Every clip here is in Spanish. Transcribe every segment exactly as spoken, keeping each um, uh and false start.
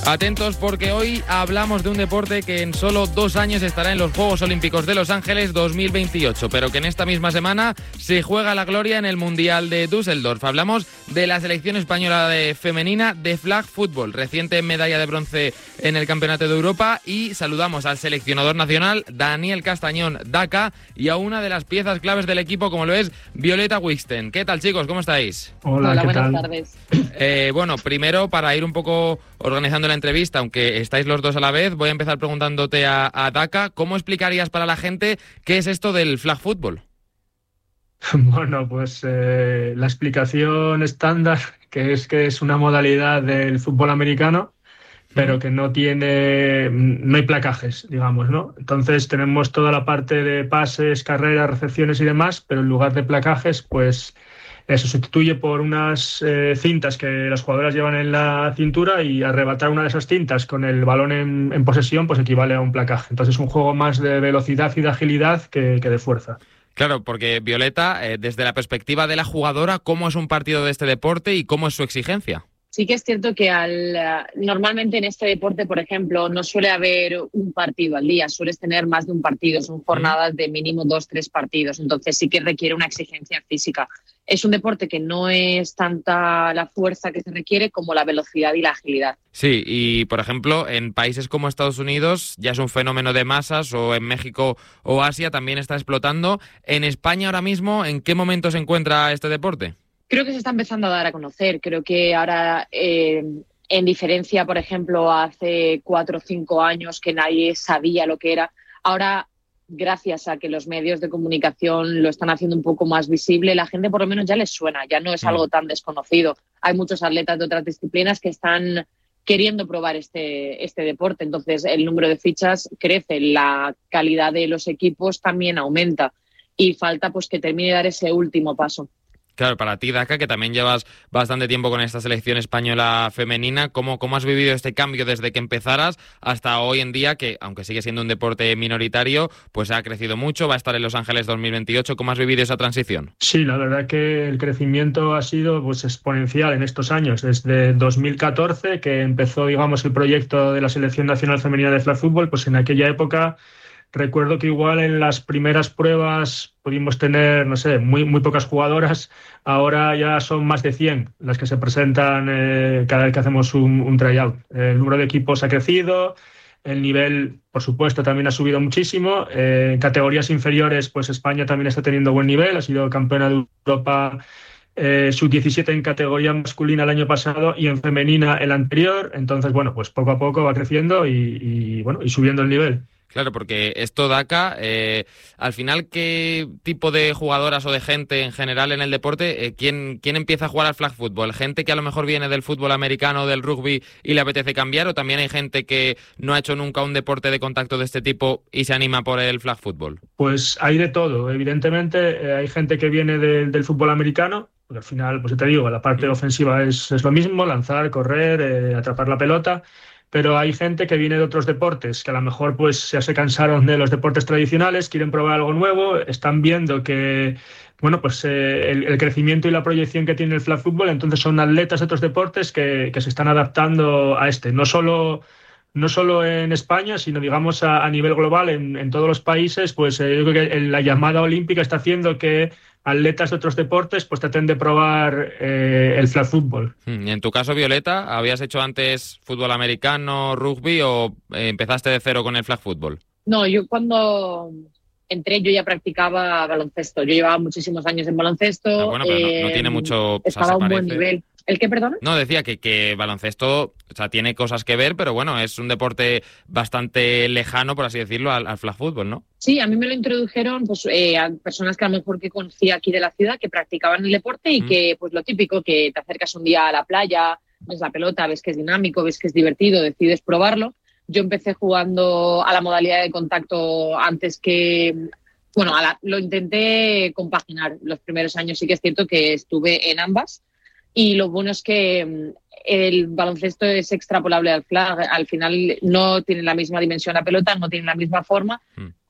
Atentos porque hoy hablamos de un deporte que en solo dos años estará en los Juegos Olímpicos de Los Ángeles dos mil veintiocho, pero que en esta misma semana se juega la gloria en el Mundial de Düsseldorf. Hablamos de la selección española de femenina de flag football, reciente medalla de bronce en el Campeonato de Europa, y saludamos al seleccionador nacional Daniel Castañón Daca y a una de las piezas claves del equipo como lo es Violeta Wiksten. ¿Qué tal, chicos? ¿Cómo estáis? Hola, Hola, ¿qué buenas tal? tardes. Eh, bueno, primero, para ir un poco organizando la entrevista, aunque estáis los dos a la vez, voy a empezar preguntándote a, a Daca, ¿cómo explicarías para la gente qué es esto del flag football? Bueno, pues eh, la explicación estándar, que es que es una modalidad del fútbol americano, pero que no tiene, no hay placajes, digamos, ¿no? Entonces tenemos toda la parte de pases, carreras, recepciones y demás, pero en lugar de placajes, pues se sustituye por unas eh, cintas que las jugadoras llevan en la cintura, y arrebatar una de esas cintas con el balón en, en posesión pues equivale a un placaje. Entonces es un juego más de velocidad y de agilidad que, que de fuerza. Claro, porque Violeta, eh, desde la perspectiva de la jugadora, ¿cómo es un partido de este deporte y cómo es su exigencia? Sí que es cierto que al, normalmente en este deporte, por ejemplo, no suele haber un partido al día, sueles tener más de un partido, son jornadas de mínimo dos, tres partidos, entonces sí que requiere una exigencia física. Es un deporte que no es tanta la fuerza que se requiere como la velocidad y la agilidad. Sí, y por ejemplo, en países como Estados Unidos ya es un fenómeno de masas, o en México o Asia también está explotando. En España ahora mismo, ¿en qué momento se encuentra este deporte? Creo que se está empezando a dar a conocer. Creo que ahora, eh, en diferencia, por ejemplo, hace cuatro o cinco años que nadie sabía lo que era, ahora, gracias a que los medios de comunicación lo están haciendo un poco más visible, la gente por lo menos ya les suena, ya no es algo tan desconocido. Hay muchos atletas de otras disciplinas que están queriendo probar este, este deporte, entonces el número de fichas crece, la calidad de los equipos también aumenta y falta pues que termine de dar ese último paso. Claro, para ti, Daca, que también llevas bastante tiempo con esta selección española femenina, ¿cómo, cómo has vivido este cambio desde que empezaras hasta hoy en día, que aunque sigue siendo un deporte minoritario, pues ha crecido mucho, va a estar en Los Ángeles dos mil veintiocho? ¿Cómo has vivido esa transición? Sí, la verdad que el crecimiento ha sido pues exponencial en estos años, desde dos mil catorce, que empezó, digamos, el proyecto de la Selección Nacional Femenina de Flag Football. Pues en aquella época recuerdo que igual en las primeras pruebas pudimos tener, no sé, muy, muy pocas jugadoras. Ahora ya son más de cien las que se presentan eh, cada vez que hacemos un, un tryout. El número de equipos ha crecido, el nivel, por supuesto, también ha subido muchísimo. Eh, en categorías inferiores, pues España también está teniendo buen nivel, ha sido campeona de Europa Eh, sub diecisiete en categoría masculina el año pasado y en femenina el anterior. Entonces, bueno, pues poco a poco va creciendo y, y bueno, y subiendo el nivel. Claro, porque esto, Daca, eh, al final, ¿qué tipo de jugadoras o de gente en general en el deporte, eh, ¿quién, quién empieza a jugar al flag football? ¿Gente que a lo mejor viene del fútbol americano o del rugby y le apetece cambiar, o también hay gente que no ha hecho nunca un deporte de contacto de este tipo y se anima por el flag football? Pues hay de todo. Evidentemente eh, hay gente que viene de, del fútbol americano, porque al final, pues te digo, la parte ofensiva es, es lo mismo, lanzar, correr, eh, atrapar la pelota. Pero hay gente que viene de otros deportes, que a lo mejor pues ya se cansaron de los deportes tradicionales, quieren probar algo nuevo, están viendo que bueno, pues eh, el, el crecimiento y la proyección que tiene el flag football, entonces son atletas de otros deportes que, que se están adaptando a este, no solo, no solo en España, sino digamos a, a nivel global, en, en todos los países. Pues eh, yo creo que la llamada olímpica está haciendo que atletas de otros deportes pues traten de probar eh, el flag football. Y en tu caso, Violeta, ¿habías hecho antes fútbol americano, rugby, o eh, empezaste de cero con el flag football? No, yo cuando entré yo ya practicaba baloncesto. Yo llevaba muchísimos años en baloncesto. Ah, bueno, pero eh, no, no tiene mucho... Estaba o sea, a un parece... buen nivel. ¿El qué, perdón? No, decía que, que baloncesto, o sea, tiene cosas que ver, pero bueno, es un deporte bastante lejano, por así decirlo, al, al flag football, ¿no? Sí, a mí me lo introdujeron pues eh, a personas que a lo mejor que conocía aquí de la ciudad, que practicaban el deporte y mm. que, pues lo típico, que te acercas un día a la playa, ves la pelota, ves que es dinámico, ves que es divertido, decides probarlo. Yo empecé jugando a la modalidad de contacto antes que... Bueno, a la, lo intenté compaginar. Los primeros años sí que es cierto que estuve en ambas. Y lo bueno es que el baloncesto es extrapolable al flag. Al final no tiene la misma dimensión la pelota, no tiene la misma forma, mm.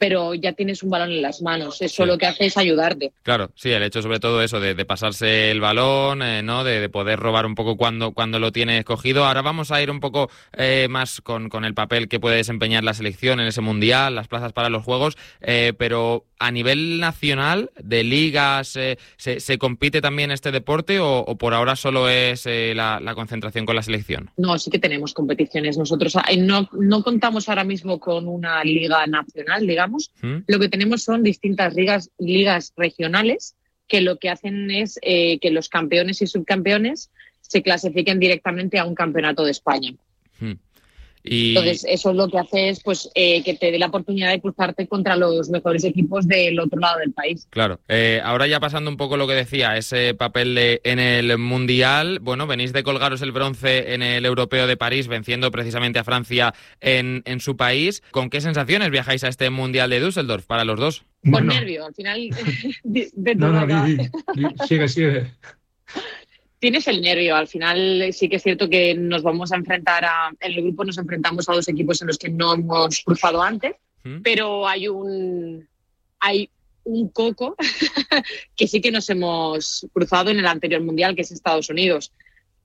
pero ya tienes un balón en las manos. Eso Sí. lo que hace es ayudarte. Claro, sí, el hecho sobre todo eso de, de pasarse el balón, eh, ¿no? De, de poder robar un poco cuando, cuando lo tienes cogido. Ahora vamos a ir un poco eh, más con, con el papel que puede desempeñar la selección en ese mundial, las plazas para los Juegos, eh, pero a nivel nacional, de ligas, eh, ¿se, ¿se compite también este deporte o, o por ahora solo es eh, la, la concentración con la selección? No, sí que tenemos competiciones. Nosotros eh, no, no contamos ahora mismo con una liga nacional, digamos. ¿Mm? Lo que tenemos son distintas ligas, ligas regionales que lo que hacen es eh, que los campeones y subcampeones se clasifiquen directamente a un campeonato de España. ¿Mm? Y... Entonces, eso lo que hace es pues, eh, que te dé la oportunidad de cruzarte contra los mejores equipos del otro lado del país. Claro. Eh, ahora ya pasando un poco lo que decía, ese papel de, en el Mundial, bueno, venís de colgaros el bronce en el Europeo de París, venciendo precisamente a Francia en, en su país. ¿Con qué sensaciones viajáis a este Mundial de Düsseldorf para los dos? Con Bueno, nervio, al final de, de no, todo no, acaba. di, di, di, sigue, sigue. Tienes el nervio, al final sí que es cierto que nos vamos a enfrentar a, en el grupo nos enfrentamos a dos equipos en los que no hemos cruzado antes, ¿Mm? pero hay un hay un coco que sí que nos hemos cruzado en el anterior mundial, que es Estados Unidos,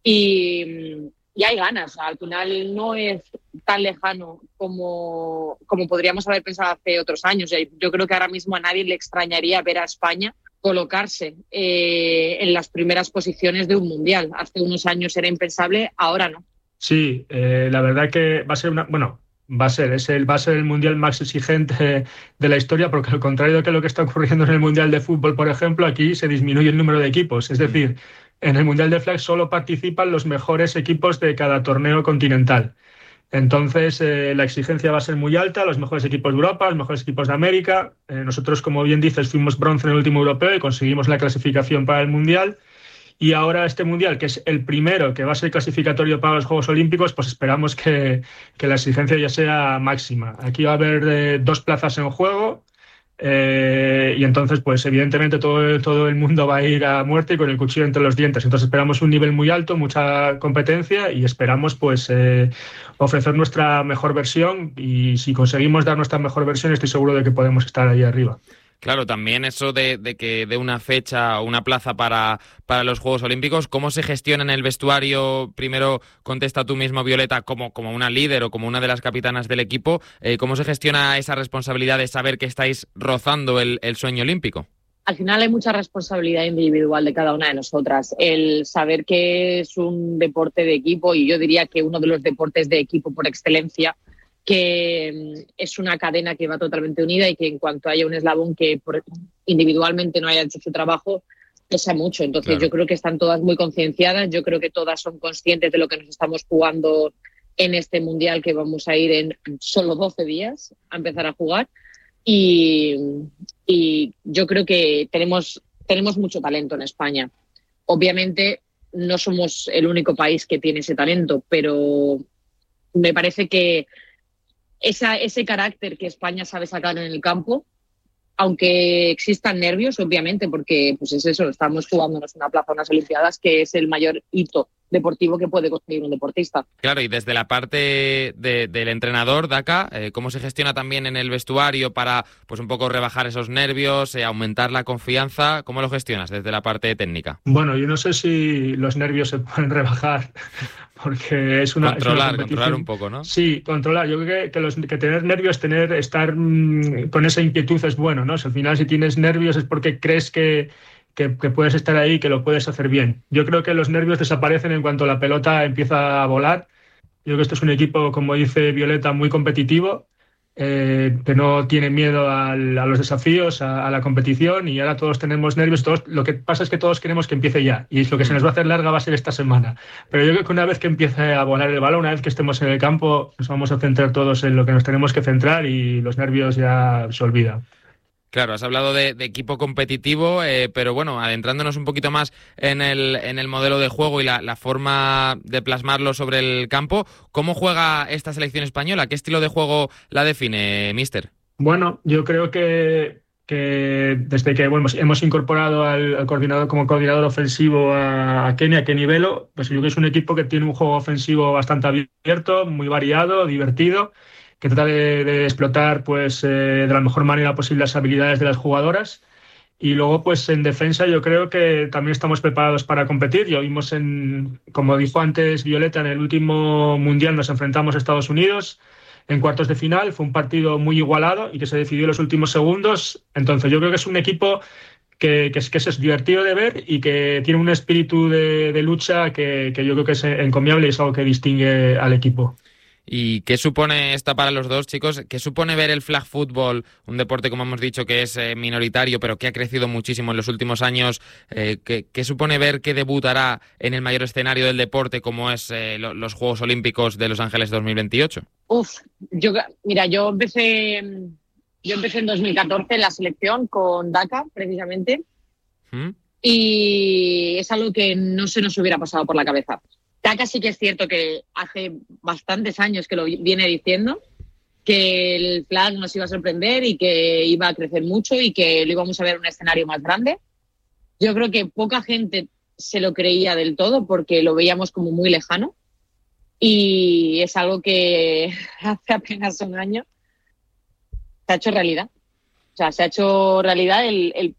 y, y hay ganas. Al final no es tan lejano como, como podríamos haber pensado hace otros años. Yo creo que ahora mismo a nadie le extrañaría ver a España colocarse eh, en las primeras posiciones de un mundial. Hace unos años era impensable, ahora no. Sí, eh, la verdad que va a ser una, bueno, va a ser, es el, va a ser el mundial más exigente de la historia, porque al contrario de lo que está ocurriendo en el mundial de fútbol, por ejemplo, aquí se disminuye el número de equipos. Es decir, en el mundial de flag solo participan los mejores equipos de cada torneo continental. Entonces, eh, la exigencia va a ser muy alta, los mejores equipos de Europa, los mejores equipos de América. Eh, nosotros, como bien dices, fuimos bronce en el último europeo y conseguimos la clasificación para el Mundial. Y ahora este Mundial, que es el primero que va a ser clasificatorio para los Juegos Olímpicos, pues esperamos que, que la exigencia ya sea máxima. Aquí va a haber eh, dos plazas en juego. Eh, y entonces, pues evidentemente todo, todo el mundo va a ir a muerte y con el cuchillo entre los dientes. Entonces esperamos un nivel muy alto, mucha competencia y esperamos pues eh, ofrecer nuestra mejor versión, y si conseguimos dar nuestra mejor versión estoy seguro de que podemos estar ahí arriba. Claro, también eso de, de que de una fecha o una plaza para, para los Juegos Olímpicos, ¿cómo se gestiona en el vestuario? Primero contesta tú mismo, Violeta, como, como una líder o como una de las capitanas del equipo, eh, ¿cómo se gestiona esa responsabilidad de saber que estáis rozando el, el sueño olímpico? Al final hay mucha responsabilidad individual de cada una de nosotras. El saber que es un deporte de equipo, y yo diría que uno de los deportes de equipo por excelencia, que es una cadena que va totalmente unida y que en cuanto haya un eslabón que por, individualmente no haya hecho su trabajo, pesa mucho. Entonces claro, yo creo que están todas muy concienciadas, yo creo que todas son conscientes de lo que nos estamos jugando en este mundial, que vamos a ir en solo doce días a empezar a jugar, y, y yo creo que tenemos, tenemos mucho talento en España. Obviamente no somos el único país que tiene ese talento, pero me parece que Esa, ese carácter que España sabe sacar en el campo, aunque existan nervios, obviamente, porque pues es eso, estamos jugándonos una plaza, unas Olimpiadas, que es el mayor hito deportivo que puede conseguir un deportista. Claro, y desde la parte de, del entrenador, Daka, eh, ¿cómo se gestiona también en el vestuario para pues un poco rebajar esos nervios, eh, aumentar la confianza? ¿Cómo lo gestionas desde la parte técnica? Bueno, yo no sé si los nervios se pueden rebajar, porque es una controlar, es una controlar un poco, ¿no? Sí, controlar. Yo creo que, que, los, que tener nervios, tener estar mmm, con esa inquietud es bueno, ¿no? Si al final si tienes nervios es porque crees que, que, que puedes estar ahí, que lo puedes hacer bien. Yo creo que los nervios desaparecen en cuanto la pelota empieza a volar. Yo creo que este es un equipo, como dice Violeta, muy competitivo, eh, que no tiene miedo al, a los desafíos, a, a la competición, y ahora todos tenemos nervios. Todos, lo que pasa es que todos queremos que empiece ya, y lo que se nos va a hacer larga va a ser esta semana. Pero yo creo que una vez que empiece a volar el balón, una vez que estemos en el campo, nos vamos a centrar todos en lo que nos tenemos que centrar y los nervios ya se olvidan. Claro, has hablado de, de equipo competitivo, eh, pero bueno, adentrándonos un poquito más en el, en el modelo de juego y la, la forma de plasmarlo sobre el campo, ¿cómo juega esta selección española? ¿Qué estilo de juego la define, míster? Bueno, yo creo que, que desde que bueno, hemos incorporado al, al coordinador como coordinador ofensivo a, a Kenny, a Kenny Velo, pues yo creo que es un equipo que tiene un juego ofensivo bastante abierto, muy variado, divertido, que trata de, de explotar pues, eh, de la mejor manera posible las habilidades de las jugadoras. Y luego, pues en defensa yo creo que también estamos preparados para competir. Ya vimos, en, como dijo antes Violeta, en el último Mundial nos enfrentamos a Estados Unidos en cuartos de final. Fue un partido muy igualado y que se decidió en los últimos segundos. Entonces yo creo que es un equipo que, que, es, que es divertido de ver y que tiene un espíritu de, de lucha que, que yo creo que es encomiable y es algo que distingue al equipo. ¿Y qué supone esta para los dos, chicos? ¿Qué supone ver el flag football, un deporte, como hemos dicho, que es eh, minoritario, pero que ha crecido muchísimo en los últimos años? Eh, ¿qué, ¿Qué supone ver que debutará en el mayor escenario del deporte, como es eh, lo, los Juegos Olímpicos de Los Ángeles dos mil veintiocho? Uf, yo, mira, yo empecé, yo empecé en dos mil catorce en la selección con Dhaka, precisamente, ¿Mm? y es algo que no se nos hubiera pasado por la cabeza. Dhaka sí que es cierto que hace bastantes años que lo viene diciendo, que el flag nos iba a sorprender y que iba a crecer mucho y que lo íbamos a ver en un escenario más grande. Yo creo que poca gente se lo creía del todo porque lo veíamos como muy lejano y es algo que hace apenas un año se ha hecho realidad. O sea, se ha hecho realidad el, el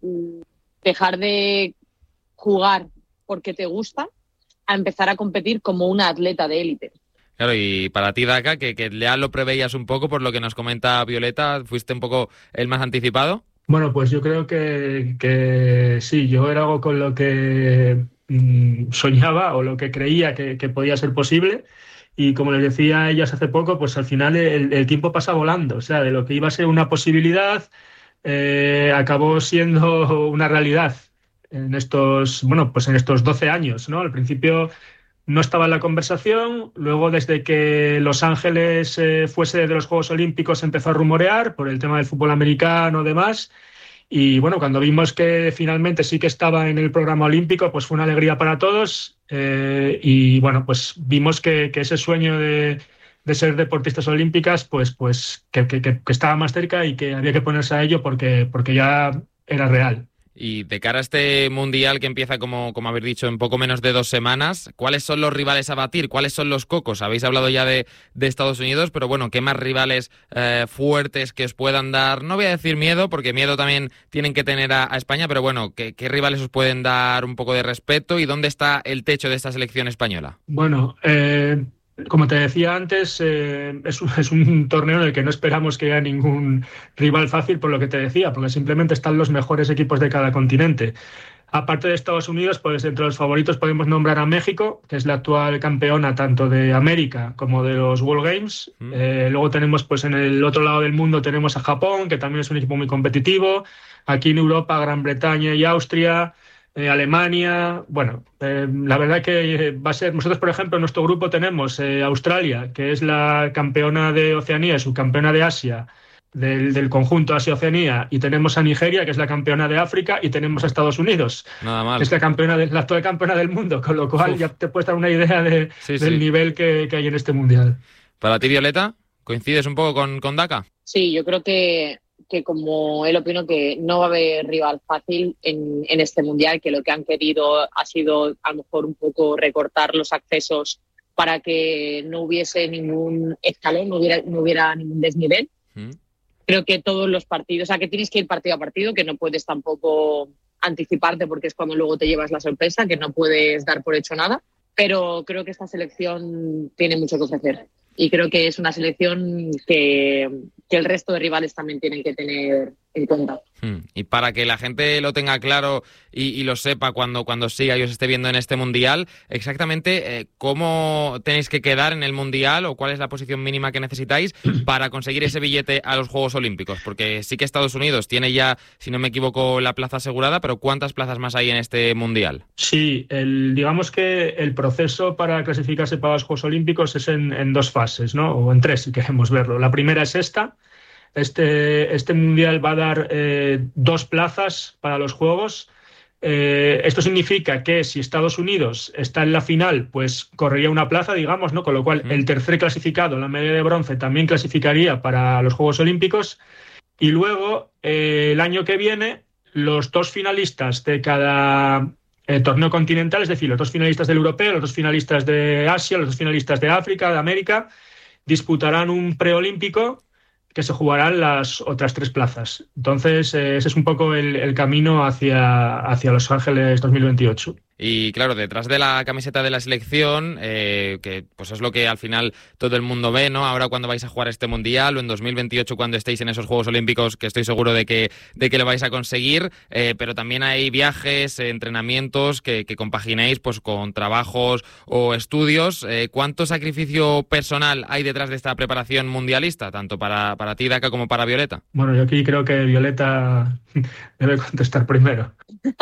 dejar de jugar porque te gusta a empezar a competir como una atleta de élite. Claro, y para ti, Dhaka, que, que ya lo preveías un poco por lo que nos comenta Violeta, ¿fuiste un poco el más anticipado? Bueno, pues yo creo que, que sí, yo era algo con lo que mmm, soñaba o lo que creía que, que podía ser posible. Y como les decía a ellas hace poco, pues al final el, el tiempo pasa volando. O sea, de lo que iba a ser una posibilidad, eh, acabó siendo una realidad en estos, bueno, pues en estos doce años, ¿no? Al principio no estaba en la conversación, luego desde que Los Ángeles eh, fue sede de los Juegos Olímpicos empezó a rumorear por el tema del fútbol americano y demás, y bueno, cuando vimos que finalmente sí que estaba en el programa olímpico, pues fue una alegría para todos, eh, y bueno, pues vimos que, que ese sueño de, de ser deportistas olímpicas, pues, pues que, que, que estaba más cerca y que había que ponerse a ello porque, porque ya era real. Y de cara a este Mundial que empieza, como, como habéis dicho, en poco menos de dos semanas, ¿cuáles son los rivales a batir? ¿Cuáles son los cocos? Habéis hablado ya de, de Estados Unidos, pero bueno, ¿qué más rivales eh, fuertes que os puedan dar? No voy a decir miedo, porque miedo también tienen que tener a, a España, pero bueno, ¿qué, ¿qué rivales os pueden dar un poco de respeto? ¿Y dónde está el techo de esta selección española? Bueno, eh... como te decía antes, eh, es, un, es un torneo en el que no esperamos que haya ningún rival fácil, por lo que te decía, porque simplemente están los mejores equipos de cada continente. Aparte de Estados Unidos, pues entre los favoritos podemos nombrar a México, que es la actual campeona tanto de América como de los World Games. Mm. Eh, luego tenemos, pues en el otro lado del mundo tenemos a Japón, que también es un equipo muy competitivo. Aquí en Europa, Gran Bretaña y Austria. Eh, Alemania, bueno, eh, la verdad que va a ser, nosotros por ejemplo en nuestro grupo tenemos eh, Australia, que es la campeona de Oceanía, subcampeona de Asia, del, del conjunto Asia-Oceanía, y tenemos a Nigeria, que es la campeona de África, y tenemos a Estados Unidos, Nada mal. que es la, campeona de, la actual campeona del mundo, con lo cual Uf. ya te puedes dar una idea de, sí, del sí. nivel que, que hay en este Mundial. Para ti, Violeta, ¿coincides un poco con, con Dhaka? Sí, yo creo que que como él opino que no va a haber rival fácil en, en este Mundial, que lo que han querido ha sido a lo mejor un poco recortar los accesos para que no hubiese ningún escalón, no hubiera, no hubiera ningún desnivel. ¿Mm? Creo que todos los partidos, o sea, que tienes que ir partido a partido, que no puedes tampoco anticiparte porque es cuando luego te llevas la sorpresa, que no puedes dar por hecho nada, pero creo que esta selección tiene mucho que ofrecer. Y creo que es una selección que, que el resto de rivales también tienen que tener en cuenta. Hmm. Y para que la gente lo tenga claro y, y lo sepa cuando, cuando siga y os esté viendo en este Mundial, exactamente eh, cómo tenéis que quedar en el Mundial o cuál es la posición mínima que necesitáis para conseguir ese billete a los Juegos Olímpicos. Porque sí que Estados Unidos tiene ya, si no me equivoco, la plaza asegurada, pero ¿cuántas plazas más hay en este Mundial? Sí, el, digamos que el proceso para clasificarse para los Juegos Olímpicos es en, en dos fases, ¿no? O en tres, si queremos verlo. La primera es esta. Este, este Mundial va a dar eh, dos plazas para los Juegos. Eh, esto significa que si Estados Unidos está en la final, pues correría una plaza, digamos, ¿no? Con lo cual el tercer clasificado, la medalla de bronce, también clasificaría para los Juegos Olímpicos. Y luego, eh, el año que viene, los dos finalistas de cada eh, torneo continental, es decir, los dos finalistas del europeo, los dos finalistas de Asia, los dos finalistas de África, de América, disputarán un preolímpico que se jugarán las otras tres plazas. Entonces, eh, ese es un poco el, el camino hacia, hacia Los Ángeles dos mil veintiocho. Y claro, detrás de la camiseta de la selección, eh, que pues es lo que al final todo el mundo ve, ¿no? Ahora cuando vais a jugar este Mundial o en dos mil veintiocho cuando estéis en esos Juegos Olímpicos, que estoy seguro de que, de que lo vais a conseguir, eh, pero también hay viajes, eh, entrenamientos que, que compaginéis pues con trabajos o estudios. Eh, ¿Cuánto sacrificio personal hay detrás de esta preparación mundialista, tanto para, para ti, Daka, como para Violeta? Bueno, yo aquí creo que Violeta debe contestar primero.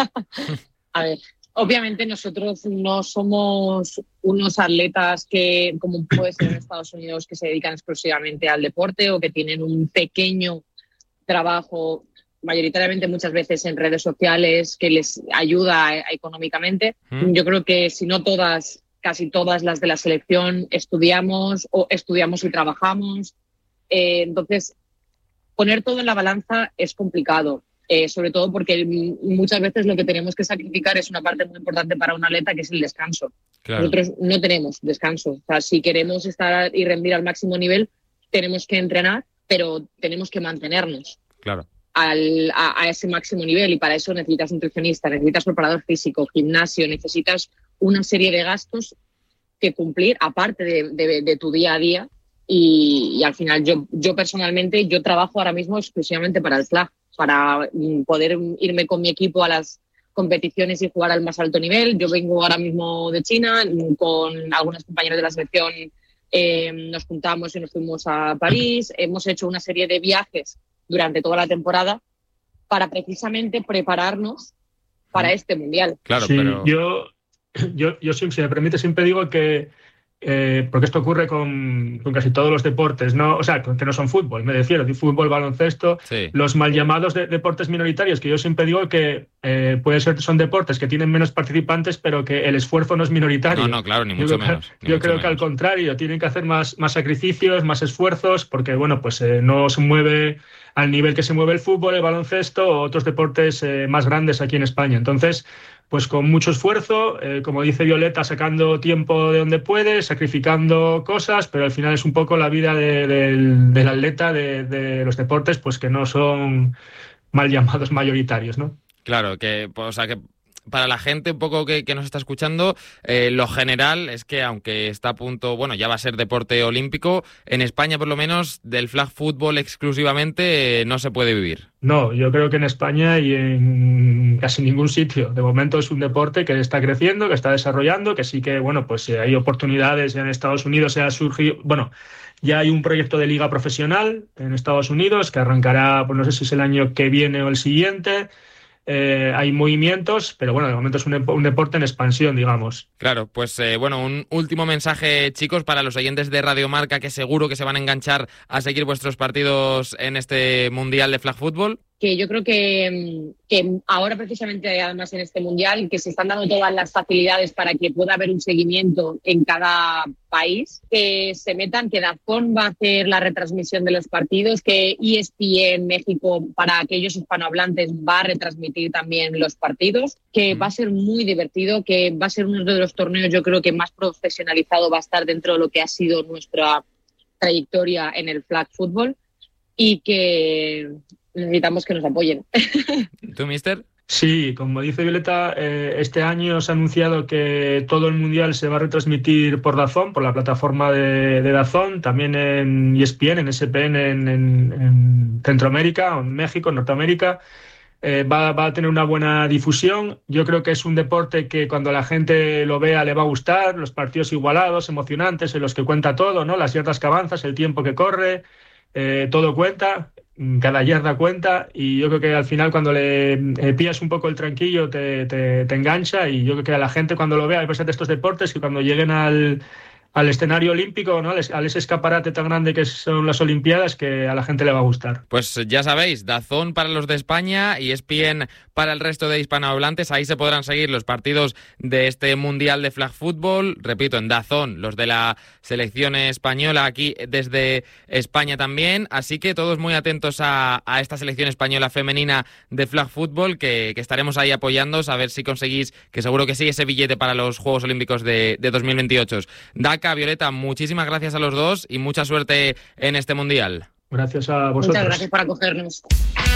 A ver, obviamente nosotros no somos unos atletas que, como puede ser en Estados Unidos, que se dedican exclusivamente al deporte o que tienen un pequeño trabajo, mayoritariamente muchas veces en redes sociales, que les ayuda económicamente. ¿Mm? Yo creo que si no todas, casi todas las de la selección estudiamos o estudiamos y trabajamos. Eh, entonces, poner todo en la balanza es complicado. Eh, sobre todo porque muchas veces lo que tenemos que sacrificar es una parte muy importante para un atleta, que es el descanso. Claro. Nosotros no tenemos descanso. O sea, si queremos estar y rendir al máximo nivel, tenemos que entrenar, pero tenemos que mantenernos claro. al, a, a ese máximo nivel, y para eso necesitas nutricionista, necesitas preparador físico, gimnasio, necesitas una serie de gastos que cumplir aparte de, de, de tu día a día. Y, y al final yo, yo personalmente yo trabajo ahora mismo exclusivamente para el flag, para poder irme con mi equipo a las competiciones y jugar al más alto nivel. Yo vengo ahora mismo de China, con algunos compañeros de la selección eh, nos juntamos y nos fuimos a París. Hemos hecho una serie de viajes durante toda la temporada para precisamente prepararnos para este Mundial. Claro, sí, pero... Yo, yo, yo, si me permite, siempre digo que Eh, porque esto ocurre con, con casi todos los deportes, ¿no? O sea, que no son fútbol, me refiero, de fútbol, baloncesto, sí. Los mal llamados de, deportes minoritarios, que yo siempre digo que eh, puede ser son deportes que tienen menos participantes, pero que el esfuerzo no es minoritario. No, no, claro, ni mucho yo menos. Creo, ni yo mucho creo menos. que al contrario, tienen que hacer más, más sacrificios, más esfuerzos, porque, bueno, pues eh, no se mueve al nivel que se mueve el fútbol, el baloncesto o otros deportes eh, más grandes aquí en España. Entonces, pues con mucho esfuerzo, eh, como dice Violeta, sacando tiempo de donde puede, sacrificando cosas, pero al final es un poco la vida de, de, del, del atleta de, de los deportes, pues que no son mal llamados mayoritarios, ¿no? Claro, que, pues, o sea, que para la gente un poco que, que nos está escuchando, eh, lo general es que aunque está a punto, bueno, ya va a ser deporte olímpico, en España por lo menos del flag fútbol exclusivamente eh, no se puede vivir. No, yo creo que en España y en casi ningún sitio. De momento es un deporte que está creciendo, que está desarrollando, que sí que, bueno, pues hay oportunidades en Estados Unidos, se ha surgido, bueno, ya hay un proyecto de liga profesional en Estados Unidos que arrancará, pues no sé si es el año que viene o el siguiente. Eh, hay movimientos, pero bueno, de momento es un, un deporte en expansión, digamos. Claro, pues eh, bueno, un último mensaje, chicos, para los oyentes de Radio Marca, que seguro que se van a enganchar a seguir vuestros partidos en este Mundial de Flag Fútbol. Que yo creo que, que ahora precisamente, además en este Mundial, que se están dando todas las facilidades para que pueda haber un seguimiento en cada país, que se metan, que DAZN va a hacer la retransmisión de los partidos, que E S P N México, para aquellos hispanohablantes, va a retransmitir también los partidos, que va a ser muy divertido, que va a ser uno de los torneos, yo creo que más profesionalizado va a estar dentro de lo que ha sido nuestra trayectoria en el flag fútbol, y que necesitamos que nos apoyen. ¿Tú, mister? Sí, como dice Violeta, eh, este año se ha anunciado que todo el Mundial se va a retransmitir por DAZN, por la plataforma de, de DAZN, también en E S P N, en S P N en, en, en Centroamérica, en México, en Norteamérica. Eh, va, va a tener una buena difusión. Yo creo que es un deporte que cuando la gente lo vea le va a gustar, los partidos igualados, emocionantes, en los que cuenta todo, ¿no? Las yardas que avanzas, el tiempo que corre, eh, todo cuenta. Cada yarda cuenta, y yo creo que al final cuando le eh, pillas un poco el tranquillo te, te, te engancha, y yo creo que a la gente cuando lo vea, a pesar de estos deportes, que cuando lleguen al, al escenario olímpico, ¿no? Al ese escaparate tan grande que son las Olimpiadas, que a la gente le va a gustar. Pues ya sabéis, DAZN para los de España y E S P N para el resto de hispanohablantes. Ahí se podrán seguir los partidos de este Mundial de Flag Fútbol. Repito, en DAZN, los de la selección española aquí desde España también. Así que todos muy atentos a, a esta selección española femenina de Flag Fútbol, que, que estaremos ahí apoyándoos a ver si conseguís, que seguro que sí, ese billete para los Juegos Olímpicos de, de dos mil veintiocho. Daka, Marca. Violeta, muchísimas gracias a los dos y mucha suerte en este Mundial. Gracias a vosotros. Muchas gracias por acogernos.